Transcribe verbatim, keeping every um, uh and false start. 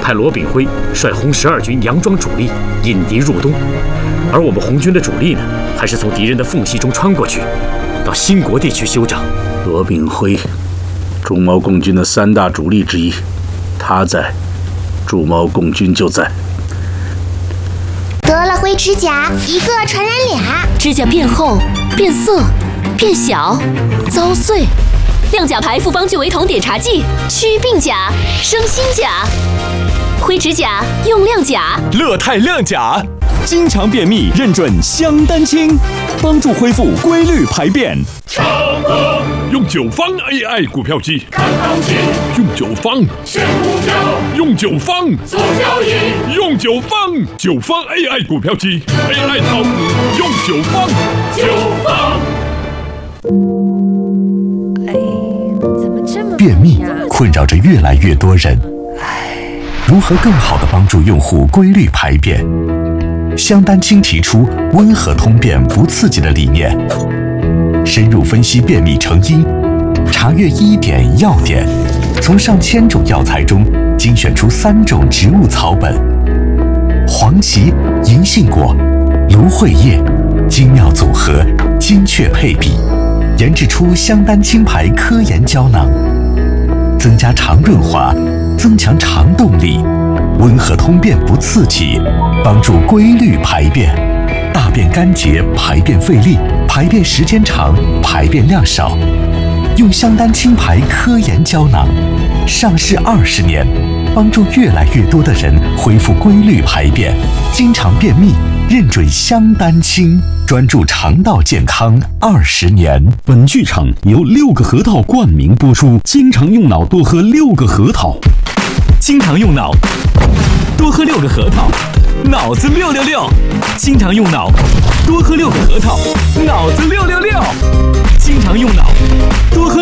派罗炳辉率红十二军佯装主力引敌入东，而我们红军的主力呢，还是从敌人的缝隙中穿过去，到新国地区休整。 罗炳辉，驻毛共军的三大主力之一，他在，驻毛共军就在。 得了灰指甲，一个传染俩， 指甲变厚、变色、变小、遭碎。亮甲牌复方聚维酮碘茶剂，祛病甲、生新甲。灰指甲用亮甲， 乐泰亮甲。经常便秘认准香丹清，帮助恢复规律排便。 长歌用九方 A I 股票机看行情，用九方选股票，用九方做交易，用九方九方 A I 股票机 A I 炒股用九方九方。 便秘困扰着越来越多人，如何更好地帮助用户规律排便？香丹清提出温和通便不刺激的理念，深入分析便秘成因，查阅医典药典，从上千种药材中精选出三种植物草本：黄芪、银杏果、芦荟叶，精妙组合，精确配比，研制出香丹清牌科研胶囊，增加肠润滑，增强肠动力，温和通便不刺激，帮助规律排便，大便干结，排便费力，排便时间长，排便量少。用香丹清牌科研胶囊，上市二十年，帮助越来越多的人恢复规律排便，经常便秘，认准香丹清，专注肠道健康二十年。 本剧场由六个核桃冠名播出，经常用脑多喝六个核桃， 经常用脑多喝六个核桃，脑子六六六。经常用脑多喝六个核桃，脑子六六六。经常用脑多喝